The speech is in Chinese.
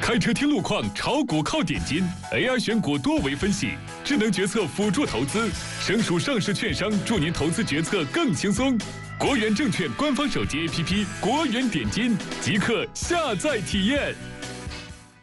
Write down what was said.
开车听路况，炒股靠点金 ，AI 选股多维分析，智能决策辅助投资，省属上市券商助您投资决策更轻松。国元证券官方手机 APP 国元点金，即刻下载体验。